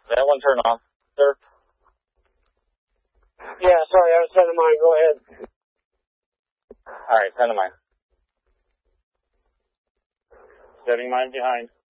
That one turn off, sir? Yeah, sorry, I was center mine. Go ahead. Alright, center mine. Setting mine behind.